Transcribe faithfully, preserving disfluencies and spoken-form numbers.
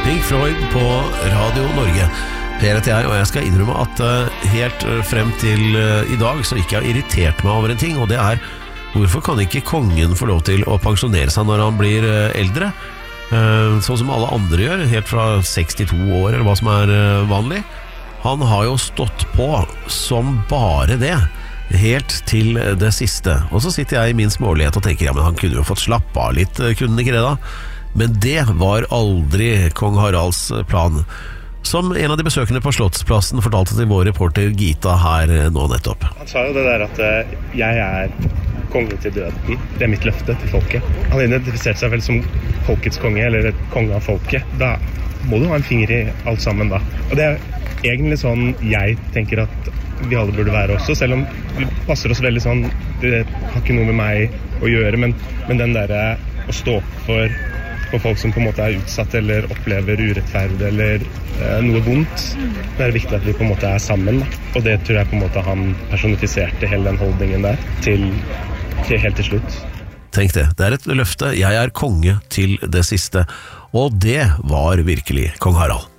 Pink Floyd på Radio Norge. Per heter jeg, og jeg skal innrømme at uh, helt uh, frem til uh, i dag så ikke jeg har irritert meg over en ting, og det er hvorfor kan ikke kongen få lov til å pensjonere seg når han blir uh, eldre? Uh, sånn som alle andre gjør, helt fra sekstito år eller hva som er uh, vanlig. Han har jo stått på som bare det, helt til det siste. Og så sitter jeg i min smålighet og tenker, ja, men han kunne jo fått slappe av litt, kunne han ikke det da? Men det var aldri kong Haralds plan. Som en av de besøkende på Slottsplassen fortalte til vår reporter Gita her nå nettopp. Han sa jo det der at jeg er konge til døden. Det er mitt løfte til folket. Han identifiserte seg vel som folkets konge, eller et konge av folket. Da må du ha en finger i alt sammen da. Og det er egentlig sånn jeg tenker at vi alle burde være også, selv om vi passer oss veldig sånn, det har ikke noe med meg å gjøre, men, men den der å stå opp for for folk som på en måte er utsatt eller opplever urettferd eller eh, noe vondt. Det er viktig at vi på en måte er sammen, da. Og det tror jeg på en måte han personifiserte hele den holdningen der til, til helt til slutt. Tenk det, det er et løfte. Jeg er konge til det siste. Og det var virkelig kong Harald.